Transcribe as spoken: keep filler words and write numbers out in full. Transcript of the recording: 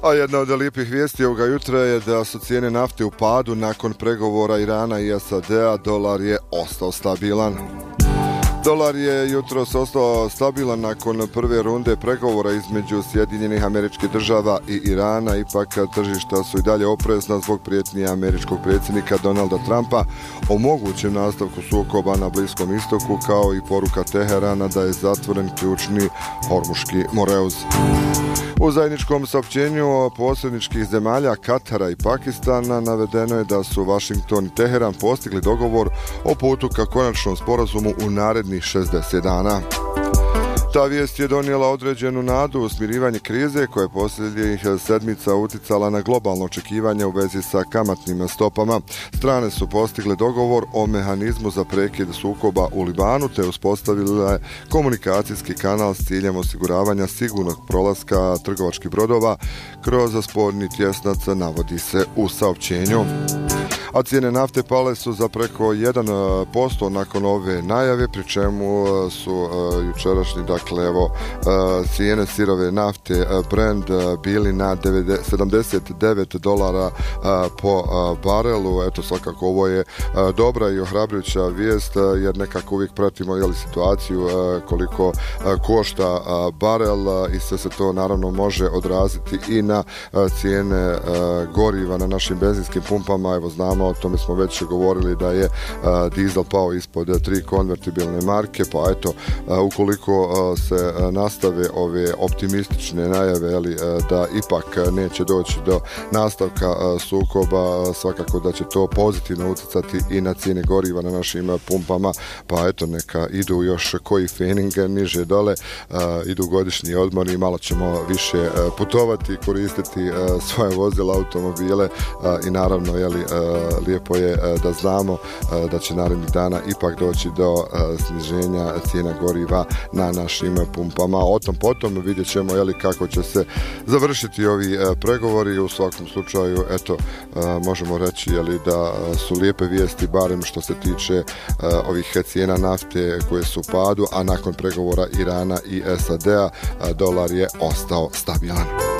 A jedna od lijepih vijesti ovoga jutra je da su cijene nafte u padu nakon pregovora Irana i S A D-a. Dolar je ostao stabilan. Dolar je jutros ostao stabilan nakon prve runde pregovora između Sjedinjenih Američkih Država i Irana. Ipak tržišta su i dalje oprezna zbog prijetnje američkog predsjednika Donalda Trumpa o mogućem nastavku sukoba na Bliskom istoku, kao i poruka Teherana da je zatvoren ključni Hormuški moreuz. U zajedničkom saopćenju posredničkih zemalja Katara i Pakistana navedeno je da su Washington i Teheran postigli dogovor o putu ka konačnom sporazumu u narednih šezdeset dana. Ta vijest je donijela određenu nadu u smirivanje krize koja je posljednjih sedmica uticala na globalno očekivanje u vezi sa kamatnim stopama. Strane su postigle dogovor o mehanizmu za prekid sukoba u Libanu te uspostavile komunikacijski kanal s ciljem osiguravanja sigurnog prolaska trgovačkih brodova kroz sporni tjesnac, navodi se u saopćenju. A cijene nafte pale su za preko jedan posto nakon ove najave, pri čemu su jučerašnji, dakle, evo, cijene sirove nafte Brent bili na sedamdeset devet dolara po barelu. Eto, svakako ovo je dobra i ohrabrujuća vijest, jer nekako uvijek pratimo, jeli, situaciju koliko košta barel i sve se to naravno može odraziti i na cijene goriva na našim benzinskim pumpama. Evo, znamo, o tome smo već govorili da je uh, dizel pao ispod tri konvertibilne marke, pa eto, uh, ukoliko uh, se uh, nastave ove optimistične najave, jeli, uh, da ipak neće doći do nastavka uh, sukoba, uh, svakako da će to pozitivno utjecati i na cijene goriva na našim uh, pumpama, pa eto, neka idu još koji fening niže dole, uh, idu godišnji odmori i malo ćemo više uh, putovati, koristiti uh, svoje vozila, automobile uh, i naravno, jeli, uh, lijepo je da znamo da će narednih dana ipak doći do sniženja cijena goriva na našim pumpama. O tom potom vidjet ćemo, jeli, kako će se završiti ovi pregovori. U svakom slučaju, eto, možemo reći, jeli, da su lijepe vijesti, barem što se tiče ovih cijena nafte koje su u padu, a nakon pregovora Irana i S A D-a dolar je ostao stabilan.